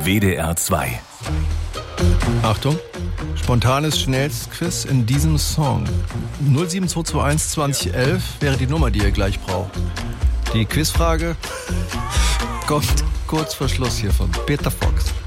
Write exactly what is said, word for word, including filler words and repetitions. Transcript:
W D R zwei. Achtung, spontanes Schnellstquiz in diesem Song. null sieben zwei zwei eins zwanzig elf wäre die Nummer, die ihr gleich braucht. Die Quizfrage kommt kurz vor Schluss hier von Peter Fox.